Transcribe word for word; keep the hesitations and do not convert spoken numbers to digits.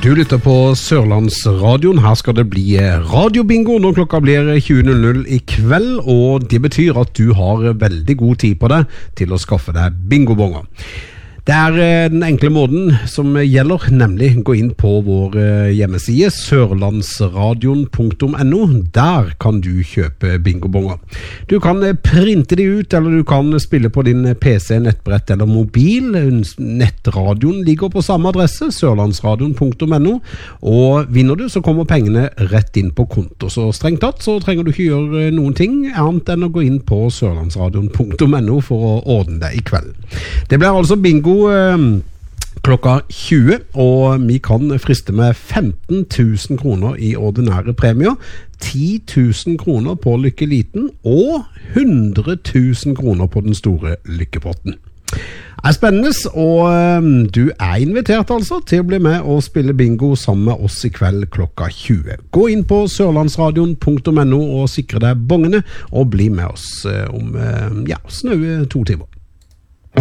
Du lytter på Sørlandsradioen. Her skal det bli radiobingo når klokka blir tjue null null i kveld, og det betyr at du har veldig god tid på deg til å skaffe deg bingobonger. Det er den enkle måten som gjelder, nemlig gå inn på vår hjemmeside sørlandsradion punktum no. Der kan du kjøpe bingobonger. Du kan printe de ut, eller du kan spille på din P C, nettbrett eller mobil. Nettradioen ligger på samme adresse, sørlandsradion punktum no, og vinner du så kommer pengene rett inn på konto. Så strengt tatt så trenger du ikke gjøre noen ting annet enn å gå inn på sørlandsradion punktum no for å ordne det i kveld. Det blir altså bingo klokka tjue, og vi kan friste med femten tusen kroner i ordinære premier, ti tusen kroner på Lykke Liten og hundre tusen kroner på den store lykkepotten. Det er spennende, og du er invitert altså til å bli med og spille bingo sammen med oss i kveld klokka tjue. Gå inn på sørlandsradion punktum no og sikre deg bongene, og bli med oss om ja, snaue to timer.